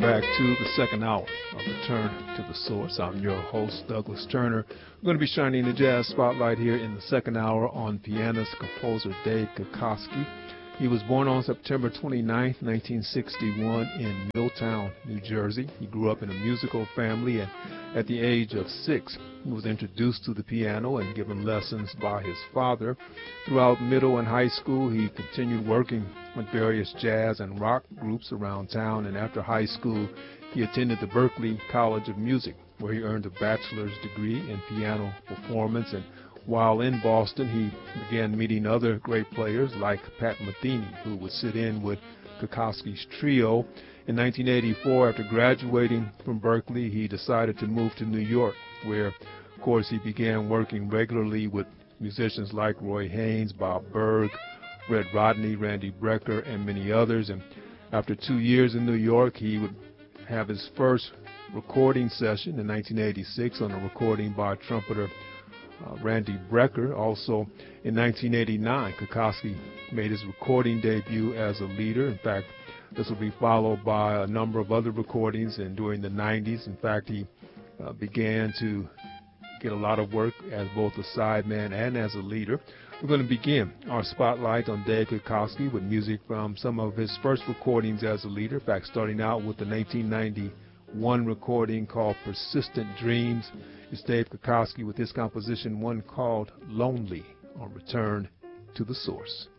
back to the second hour of Return to the Source. I'm your host, Douglas Turner. I'm going to be shining the jazz spotlight here in the second hour on pianist composer Dave Kikoski. He was born on September 29, 1961 in Milltown, New Jersey. He grew up in a musical family, and at the age of 6, he was introduced to the piano and given lessons by his father. Throughout middle and high school, he continued working with various jazz and rock groups around town, and after high school, he attended the Berklee College of Music, where he earned a bachelor's degree in piano performance. And while in Boston, he began meeting other great players like Pat Metheny, who would sit in with Kikoski's trio. In 1984, after graduating from Berklee, he decided to move to New York, where, of course, he began working regularly with musicians like Roy Haynes, Bob Berg, Red Rodney, Randy Brecker, and many others. And after 2 years in New York, he would have his first recording session in 1986 on a recording by trumpeter Randy Brecker. Also, in 1989, Kikoski made his recording debut as a leader. In fact, this will be followed by a number of other recordings, and during the 90s, in fact, he began to get a lot of work as both a sideman and as a leader. We're going to begin our spotlight on Dave Kikoski with music from some of his first recordings as a leader. In fact, starting out with the 1991 recording called Persistent Dreams. It's Dave Kikoski with his composition, one called Lonely, on Return to the Source.